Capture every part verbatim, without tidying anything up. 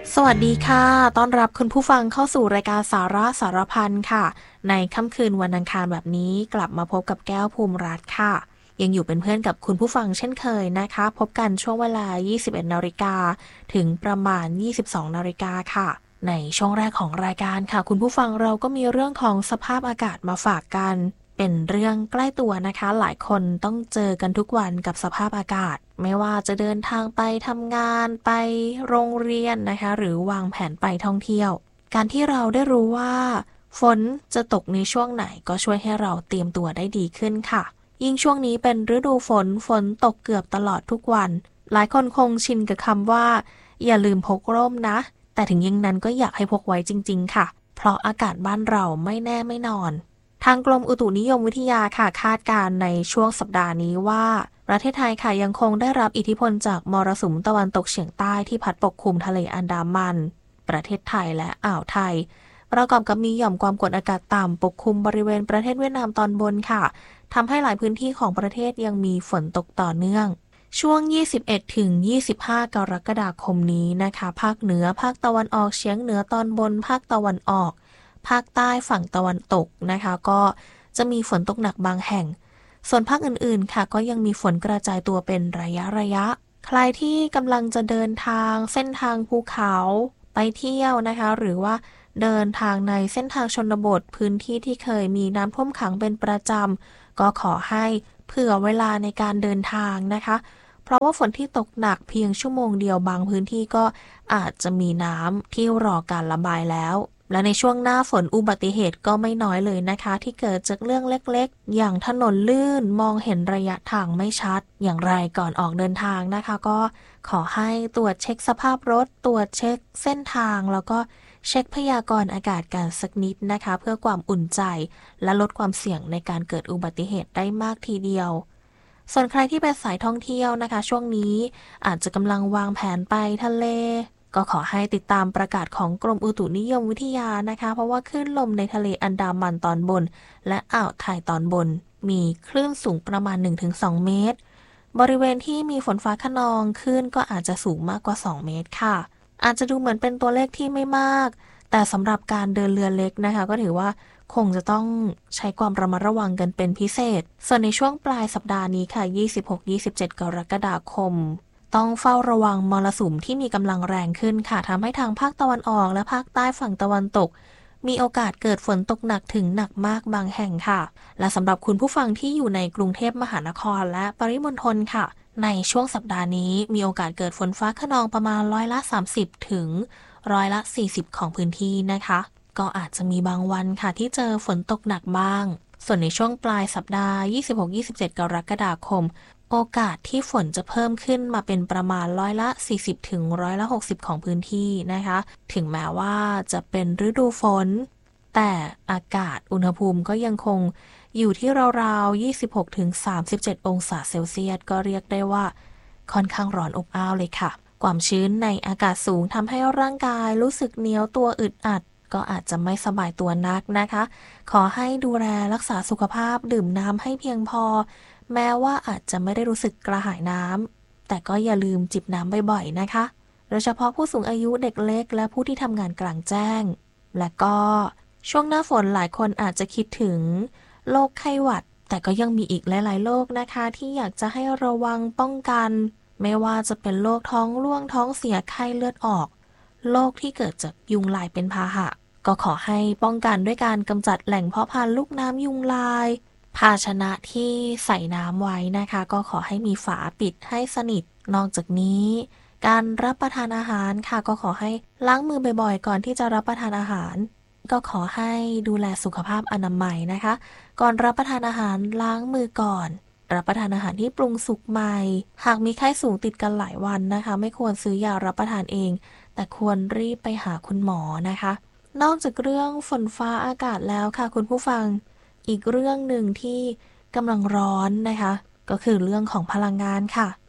สวัสดีค่ะต้อนรับคุณผู้ฟังเข้าสู่รายการสาระสารพันค่ะในค่ำคืนวันอังคารแบบนี้กลับมาพบกับแก้วภูมิรัตน์ค่ะยังอยู่เป็นเพื่อนกับคุณผู้ฟังเช่นเคยนะคะพบกันช่วงเวลา ยี่สิบเอ็ดนาฬิกาถึงประมาณ ยี่สิบสองนาฬิกาค่ะในช่วงแรกของรายการค่ะคุณผู้ฟังเราก็มีเรื่องของสภาพอากาศมาฝากกันเป็นเรื่องใกล้ตัวนะคะหลายคนต้องเจอกันทุกวันกับสภาพอากาศไม่ว่าจะเดินทางไปทำงานไปโรงเรียนนะคะหรือวางแผนไปท่องเที่ยวการที่เราได้รู้ว่าฝนจะตกในช่วงไหนก็ช่วยให้เราเตรียมตัวได้ดีขึ้นค่ะยิ่งช่วงนี้เป็นฤดูฝนฝนตกเกือบตลอดทุกวันหลายคนคงชินกับคำว่าอย่าลืมพกร่มนะแต่ถึงอย่างนั้นก็อยากให้พกไว้จริงๆค่ะเพราะอากาศบ้านเราไม่แน่ไม่นอนทางกรมอุตุนิยมวิทยาค่ะคาดการณ์ในช่วงสัปดาห์นี้ว่าประเทศไทยค่ะยังคงได้รับอิทธิพลจากมรสุมตะวันตกเฉียงใต้ที่พัดปกคลุมทะเลอันดามันประเทศไทยและอ่าวไทยประกอบกับมีหย่อมความกดอากาศต่ำปกคลุมบริเวณประเทศเวียดนามตอนบนค่ะทำให้หลายพื้นที่ของประเทศยังมีฝนตกต่อเนื่องช่วง ยี่สิบเอ็ดถึงยี่สิบห้า กรกฎาคมนี้นะคะภาคเหนือภาคตะวันออกเฉียงเหนือตอนบนภาคตะวันออกภาคใต้ฝั่งตะวันตกนะคะก็จะมีฝนตกหนักบางแห่งส่วนภาคอื่นๆค่ะก็ยังมีฝนกระจายตัวเป็นระยะระยะใครที่กำลังจะเดินทางเส้นทางภูเขาไปเที่ยวนะคะหรือว่าเดินทางในเส้นทางชนบทพื้นที่ที่เคยมีน้ำท่วมขังเป็นประจำก็ขอให้เผื่อเวลาในการเดินทางนะคะเพราะว่าฝนที่ตกหนักเพียงชั่วโมงเดียวบางพื้นที่ก็อาจจะมีน้ำที่รอการระบายแล้วและในช่วงหน้าฝนอุบัติเหตุก็ไม่น้อยเลยนะคะที่เกิดจากเรื่องเล็กๆอย่างถนนลื่นมองเห็นระยะทางไม่ชัดอย่างไรก่อนออกเดินทางนะคะก็ขอให้ตรวจเช็คสภาพรถตรวจเช็คเส้นทางแล้วก็เช็คพยากรณ์อากาศกันสักนิดนะคะเพื่อความอุ่นใจและลดความเสี่ยงในการเกิดอุบัติเหตุได้มากทีเดียวส่วนใครที่เป็นสายท่องเที่ยวนะคะช่วงนี้อาจจะกำลังวางแผนไปทะเลก็ขอให้ติดตามประกาศของกรมอุตุนิยมวิทยานะคะเพราะว่าคลื่นลมในทะเลอันดามันตอนบนและอ่าวไทยตอนบนมีคลื่นสูงประมาณ หนึ่งถึงสอง เมตรบริเวณที่มีฝนฟ้าคะนองคลื่นก็อาจจะสูงมากกว่าสองเมตรค่ะอาจจะดูเหมือนเป็นตัวเลขที่ไม่มากแต่สำหรับการเดินเรือเล็กนะคะก็ถือว่าคงจะต้องใช้ความระมัดระวังกันเป็นพิเศษส่วนในช่วงปลายสัปดาห์นี้ค่ะ ยี่สิบหก ยี่สิบเจ็ด กรกฎาคมต้องเฝ้าระวังมรสุมที่มีกำลังแรงขึ้นค่ะทำให้ทางภาคตะวันออกและภาคใต้ฝั่งตะวันตกมีโอกาสเกิดฝนตกหนักถึงหนักมากบางแห่งค่ะและสำหรับคุณผู้ฟังที่อยู่ในกรุงเทพมหานครและปริมณฑลค่ะในช่วงสัปดาห์นี้มีโอกาสเกิดฝนฟ้าคะนองประมาณร้อยละสามสิบถึงร้อยละสี่สิบของพื้นที่นะคะก็อาจจะมีบางวันค่ะที่เจอฝนตกหนักบ้างส่วนในช่วงปลายสัปดาห์ ยี่สิบหก ยี่สิบเจ็ด กรกฎาคมโอกาสที่ฝนจะเพิ่มขึ้นมาเป็นประมาณร้อยละสี่สิบถึงร้อยละหกสิบของพื้นที่นะคะถึงแม้ว่าจะเป็นฤดูฝนแต่อากาศอุณหภูมิก็ยังคงอยู่ที่ราวๆยี่สิบหกถึงสามสิบเจ็ดองศาเซลเซียสก็เรียกได้ว่าค่อนข้างร้อนอบอ้าวเลยค่ะความชื้นในอากาศสูงทำให้ร่างกายรู้สึกเหนียวตัวอึดอัดก็อาจจะไม่สบายตัวนักนะคะขอให้ดูแลรักษาสุขภาพดื่มน้ำให้เพียงพอแม้ว่าอาจจะไม่ได้รู้สึกกระหายน้ำแต่ก็อย่าลืมจิบน้ำบ่อยๆนะคะโดยเฉพาะผู้สูงอายุเด็กเล็กและผู้ที่ทำงานกลางแจ้งและก็ช่วงหน้าฝนหลายคนอาจจะคิดถึงโรคไข้หวัดแต่ก็ยังมีอีกหลายๆโรคนะคะที่อยากจะให้ระวังป้องกันไม่ว่าจะเป็นโรคท้องร่วงท้องเสียไข้เลือดออกโรคที่เกิดจากยุงลายเป็นพาหะก็ขอให้ป้องกันด้วยการกำจัดแหล่งเพาะพันธุ์ลูกน้ำยุงลายภาชนะที่ใส่น้ำไว้นะคะก็ขอให้มีฝาปิดให้สนิทนอกจากนี้การรับประทานอาหารค่ะก็ขอให้ล้างมือบ่อยๆก่อนที่จะรับประทานอาหารก็ขอให้ดูแลสุขภาพอนามัยนะคะก่อนรับประทานอาหารล้างมือก่อนรับประทานอาหารที่ปรุงสุกใหม่หากมีไข้สูงติดกันหลายวันนะคะไม่ควรซื้อยารับประทานเองแต่ควรรีบไปหาคุณหมอนะคะนอกจากเรื่องฝนฟ้าอากาศแล้วค่ะคุณผู้ฟังอีกเรื่องหนึ่งที่กำลังร้อนนะคะก็คือเรื่องของพลังงานค่ะ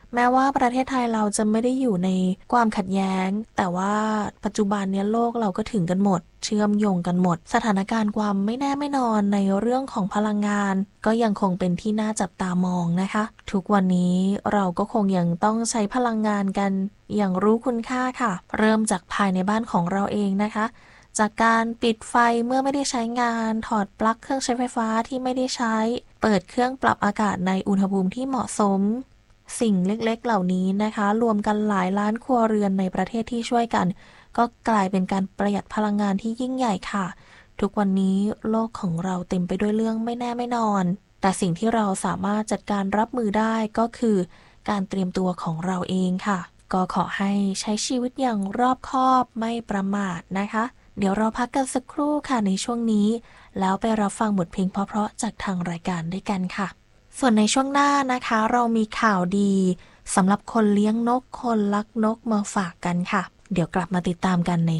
แม้ว่าประเทศไทยเราจะไม่ได้อยู่ในความขัดแย้งแต่ว่าปัจจุบันเนี้ยโลกเราก็ถึงกันหมดเชื่อมโยงกันหมดสถานการณ์ความไม่แน่ไม่นอนในเรื่องของพลังงานก็ยังคงเป็นที่น่าจับตามองนะคะทุกวันนี้เราก็คงยังต้องใช้พลังงานกันอย่างรู้คุณค่าค่ะเริ่มจากภายในบ้านของเราเองนะคะจากการปิดไฟเมื่อไม่ได้ใช้งานถอดปลั๊กเครื่องใช้ไฟฟ้าที่ไม่ได้ใช้เปิดเครื่องปรับอากาศในอุณหภูมิที่เหมาะสมสิ่งเล็กๆเหล่านี้นะคะรวมกันหลายล้านครัวเรือนในประเทศที่ช่วยกันก็กลายเป็นการประหยัดพลังงานที่ยิ่งใหญ่ค่ะทุกวันนี้โลกของเราเต็มไปด้วยเรื่องไม่แน่ไม่นอนแต่สิ่งที่เราสามารถจัดการรับมือได้ก็คือการเตรียมตัวของเราเองค่ะก็ขอให้ใช้ชีวิตอย่างรอบคอบไม่ประมาทนะคะเดี๋ยวเราพักกันสักครู่ค่ะในช่วงนี้แล้วไปรับฟังบทเพลงเพราะๆจากทางรายการด้วยกันค่ะส่วนในช่วงหน้านะคะเรามีข่าวดีสำหรับคนเลี้ยงนกคนรักนกมาฝากกันค่ะเดี๋ยวกลับมาติดตามกันใน